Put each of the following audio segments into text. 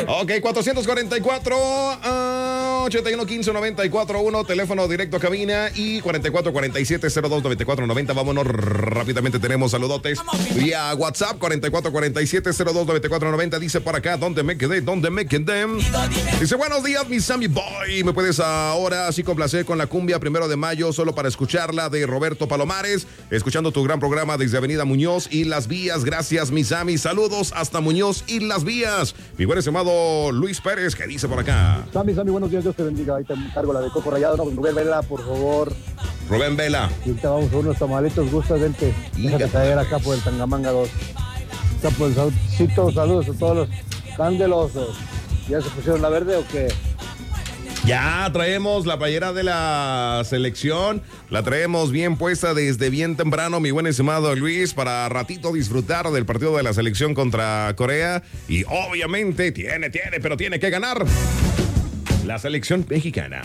Ok, 444 81 15 94 1, teléfono directo a cabina, y 44 47 02 94 90. Vámonos rápidamente, tenemos saludotes vía WhatsApp. 44 47 02 94 90. Dice por acá, ¿dónde me quedé? Dice, buenos días, mi Sammy Boy. ¿Me puedes ahora sí complacer con la cumbia 1 de mayo, solo para escucharla, de Roberto Palomares? Escuchando tu gran programa desde Avenida Muñoz y Las Vías. Gracias, mi Sammy. Saludos hasta Muñoz y Las Vías. Mi buen estimado Luis Pérez, ¿qué dice por acá? Sammy, buenos días, Dios te bendiga. Ahí te encargo la de Coco Rayado, no, Rubén Vela, por favor. Rubén Vela. Y ahorita vamos a unos tamalitos, gusta, vente. Déjate caer acá por el Tangamanga 2. Acá por el Saucito, saludos a todos los cándelos. ¿Ya se pusieron la verde o qué? Ya traemos la playera de la selección, la traemos bien puesta desde bien temprano, mi buen estimado Luis, para ratito disfrutar del partido de la selección contra Corea. Y obviamente tiene que ganar la selección mexicana.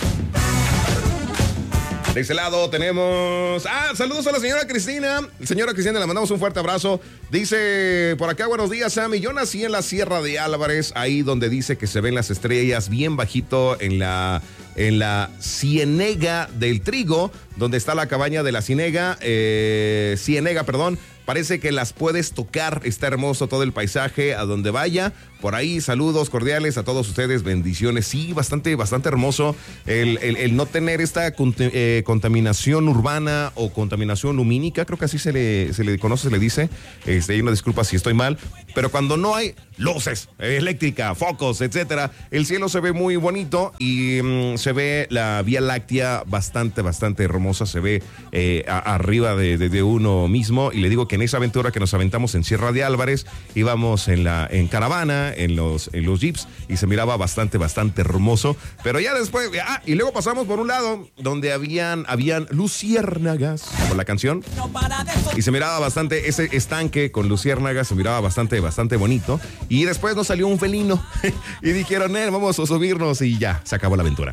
De ese lado tenemos... saludos a la señora Cristina. Señora Cristina, le mandamos un fuerte abrazo. Dice por acá, buenos días, Sammy. Yo nací en la Sierra de Álvarez, ahí donde dice que se ven las estrellas, bien bajito en la Ciénega del Trigo, donde está la cabaña de la Ciénega, perdón. Parece que las puedes tocar, está hermoso todo el paisaje a donde vaya. Por ahí, saludos cordiales a todos ustedes, bendiciones. Sí, bastante hermoso el no tener esta contaminación urbana o contaminación lumínica, creo que así se le conoce, se le dice. Una disculpa si estoy mal, pero cuando no hay luces, eléctrica, focos, etcétera, el cielo se ve muy bonito y se ve la Vía Láctea bastante hermosa, se ve arriba de uno mismo. Y le digo que en esa aventura que nos aventamos en Sierra de Álvarez, íbamos en caravana, en los jeeps, y se miraba bastante hermoso. Pero ya después, y luego pasamos por un lado donde habían luciérnagas, por la canción, y se miraba bastante ese estanque con luciérnagas, se miraba bastante bonito. Y después nos salió un felino y dijeron, vamos a subirnos, y ya, se acabó la aventura.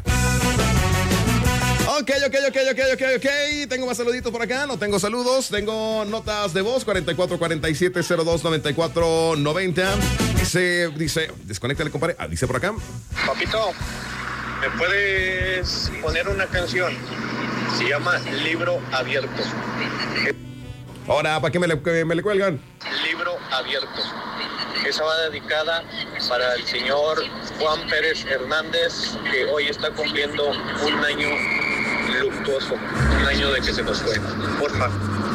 Ok. Tengo más saluditos por acá. No tengo saludos, tengo notas de voz. 44 47 02 94 90. Dice, desconéctale, compadre. Dice por acá. Papito, ¿me puedes poner una canción? Se llama Libro Abierto. Ahora, ¿para qué me le cuelgan? Libro Abierto. Esa va dedicada para el señor Juan Pérez Hernández, que hoy está cumpliendo un año luctuoso, un año de que se nos fue. Porfa.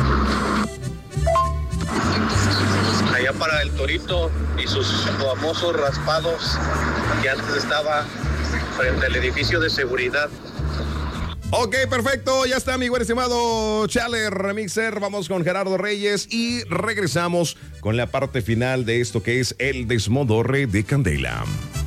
Allá para el Torito y sus famosos raspados, que antes estaba frente al edificio de seguridad. Ok, perfecto, ya está mi buen estimado Chale Remixer. Vamos con Gerardo Reyes y regresamos con la parte final de esto que es el desmodorre de Candela.